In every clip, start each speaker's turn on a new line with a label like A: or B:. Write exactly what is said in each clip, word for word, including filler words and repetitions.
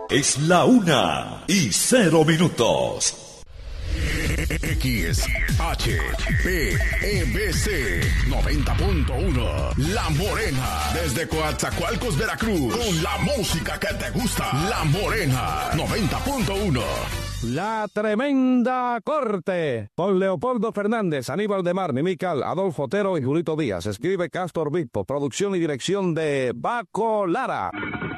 A: Es la una y cero minutos.
B: X H P E B C noventa punto uno La Morena, desde Coatzacoalcos, Veracruz, con la música que te gusta. La Morena noventa punto uno.
C: La Tremenda Corte, con Leopoldo Fernández, Aníbal de Mar, Mimical, Adolfo Otero y Julito Díaz. Escribe Castor Bispo, producción y dirección de Baco Lara.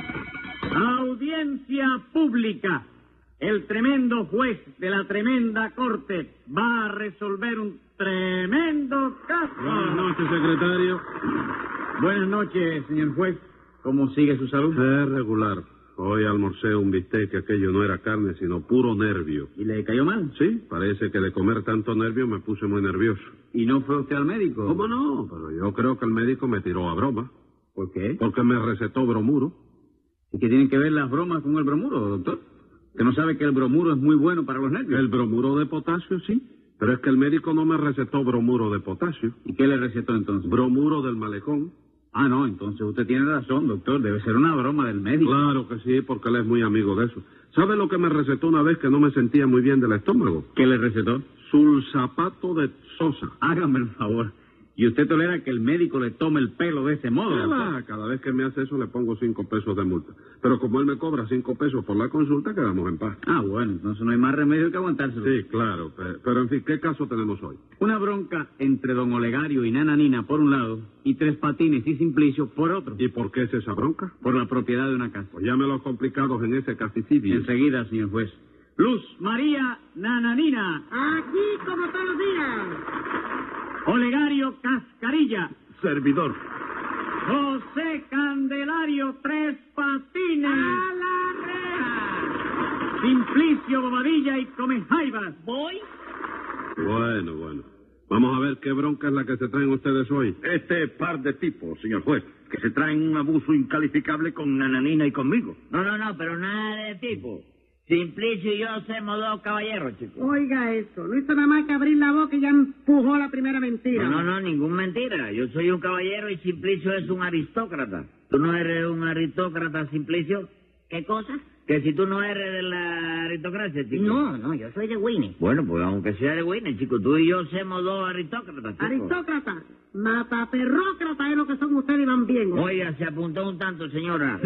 D: Audiencia pública. El tremendo juez de la tremenda corte va a resolver un tremendo caso.
E: Buenas noches, secretario.
D: Buenas noches, señor juez. ¿Cómo sigue su salud?
E: Es regular. Hoy almorcé un bistec, que aquello no era carne, sino puro nervio.
D: ¿Y le cayó mal?
E: Sí, parece que de comer tanto nervio me puse muy nervioso.
D: ¿Y no fue usted al médico?
E: ¿Cómo no? Pero yo creo que el médico me tiró a broma.
D: ¿Por qué?
E: Porque me recetó bromuro.
D: ¿Y qué tienen que ver las bromas con el bromuro, doctor? ¿Que no sabe que el bromuro es muy bueno para los nervios?
E: El bromuro de potasio, sí. Pero es que el médico no me recetó bromuro de potasio.
D: ¿Y qué le recetó entonces?
E: Bromuro del malecón.
D: Ah, no, entonces usted tiene razón, doctor. Debe ser una broma del médico.
E: Claro que sí, porque él es muy amigo de eso. ¿Sabe lo que me recetó una vez que no me sentía muy bien del estómago?
D: ¿Qué le recetó?
E: Sulsapato de sosa.
D: Hágame el favor. ¿Y usted tolera que el médico le tome el pelo de ese modo?
E: Cada, cada vez que me hace eso le pongo cinco pesos de multa. Pero como él me cobra cinco pesos por la consulta, quedamos en paz.
D: Ah, bueno, entonces no hay más remedio que aguantárselo.
E: Sí, claro. Pero, pero en fin, ¿qué caso tenemos hoy?
D: Una bronca entre don Olegario y Nananina por un lado y Tres Patines y Simplicio por otro.
E: ¿Y por qué es esa bronca?
D: Por la propiedad de una casa.
E: Pues llame a los complicados en ese casicidio.
D: Enseguida, señor juez. Luz María Nananina.
F: Aquí como todos los días.
D: Olegario Cascarilla.
E: Servidor.
D: José Candelario Tres Patines.
F: ¡A la reja!
D: Simplicio Bobadilla y Comejaivas.
F: ¿Voy?
E: Bueno, bueno. Vamos a ver qué bronca es la que se traen ustedes hoy.
G: Este par de tipos, señor juez, que se traen un abuso incalificable con Nananina y conmigo.
H: No, no, no, pero nada de tipo. Simplicio y yo somos dos caballeros, chicos.
F: Oiga eso, no hizo nada más que abrir la boca y ya empujó la primera mentira.
H: No, no, no, ningún mentira. Yo soy un caballero y Simplicio es un aristócrata. ¿Tú no eres un aristócrata, Simplicio?
F: ¿Qué cosa?
H: Que si tú no eres de la aristocracia, chico.
F: No, no, yo soy de Winnie.
H: Bueno, pues aunque sea de Winnie, chico, tú y yo somos dos aristócratas, chico.
F: Aristócrata, mataperrócrata es lo que son ustedes y van bien. ¿O?
H: Oiga, se apuntó un tanto, señora.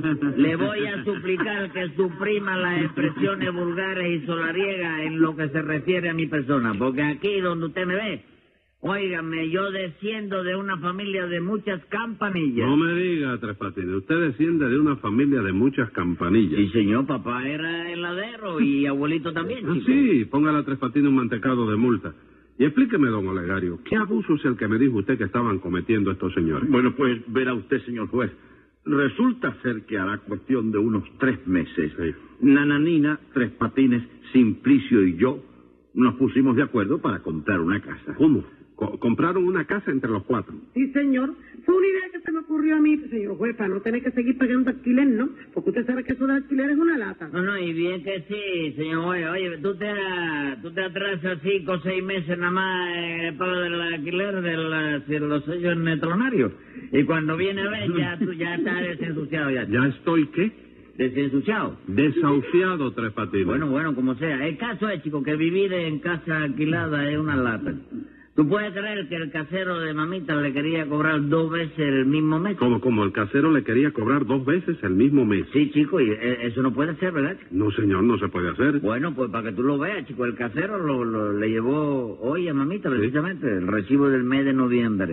H: Le voy a suplicar que suprima las expresiones vulgares y solariegas en lo que se refiere a mi persona, porque aquí donde usted me ve, óigame, yo desciendo de una familia de muchas campanillas.
E: No me diga, Tres Patines, usted desciende de una familia de muchas campanillas.
H: Sí, señor, papá era heladero y abuelito también,
E: Ah,
H: chico.
E: sí, póngale a Tres Patines un mantecado de multa. Y explíqueme, don Olegario, ¿qué abuso es el que me dijo usted que estaban cometiendo estos señores?
G: Bueno, pues verá usted, señor juez. Resulta ser que hará cuestión de unos tres meses.
E: Sí.
G: Nananina, Tres Patines, Simplicio y yo nos pusimos de acuerdo para comprar una casa.
E: ¿Cómo? Co- compraron una casa entre los cuatro.
F: Sí, señor. Fue una idea que se me ocurrió a mí, señor juez, para no tener que seguir pagando alquiler, ¿no? Porque usted sabe que eso de alquiler es una lata.
H: No, no, y bien que sí, señor juez. Oye, tú te, tú te atrasas cinco o seis meses nada más en el pago del alquiler de, la, de los sellos netronarios. Y cuando viene a ver, ya tú ya estás desensuciado ya.
E: ¿Ya estoy qué?
H: ¿Desensuciado?
E: Desahuciado, Tres Patines.
H: Bueno, bueno, como sea. El caso es, chico, que vivir en casa alquilada es una lata. ¿Tú puedes creer que el casero de mamita le quería cobrar dos veces el mismo mes?
E: Como, como el casero le quería cobrar dos veces el mismo mes.
H: Sí, chico, y eh, eso no puede ser, ¿verdad, chico?
E: No, señor, no se puede hacer.
H: Bueno, pues para que tú lo veas, chico, el casero lo, lo- le llevó hoy a mamita, precisamente, el recibo del mes de noviembre.